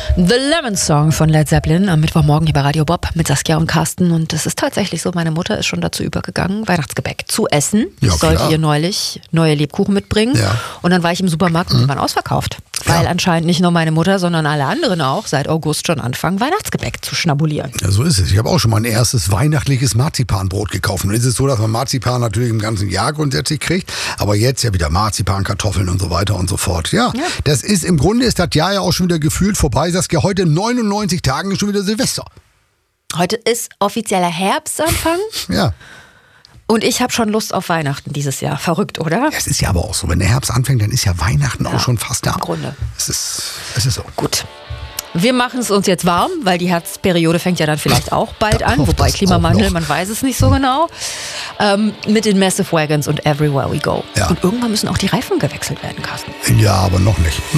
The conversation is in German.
The Lemon Song von Led Zeppelin am Mittwochmorgen hier bei Radio Bob mit Saskia und Carsten. Und es ist tatsächlich so, meine Mutter ist schon dazu übergegangen, Weihnachtsgebäck zu essen. Ja, ich sollte klar. ihr neulich neue Lebkuchen mitbringen. Ja. Und dann war ich im Supermarkt und die waren ausverkauft. Weil anscheinend nicht nur meine Mutter, sondern alle anderen auch seit August schon anfangen, Weihnachtsgebäck zu schnabulieren. Ja, so ist es. Ich habe auch schon mein erstes weihnachtliches Marzipanbrot gekauft. Und es ist so, dass man Marzipan natürlich im ganzen Jahr grundsätzlich kriegt, aber jetzt ja wieder Marzipan, Kartoffeln und so weiter und so fort. Ja, das ist im Grunde ist das Jahr ja auch schon wieder gefühlt vorbei. Saskia, heute in 99 Tagen ist schon wieder Silvester. Heute ist offizieller Herbstanfang Ja. und ich habe schon Lust auf Weihnachten dieses Jahr. Verrückt, oder? Es ist ja aber auch so, wenn der Herbst anfängt, dann ist ja Weihnachten auch schon fast da. Im Grunde. Es ist so. Gut. Wir machen es uns jetzt warm, weil die Herbstperiode fängt ja dann vielleicht auch bald an. auch Wobei das Klimawandel, auch noch. man weiß es nicht so genau. Mit den Massive Wagons und Everywhere We Go. Ja. Und irgendwann müssen auch die Reifen gewechselt werden, Carsten. Ja, aber noch nicht.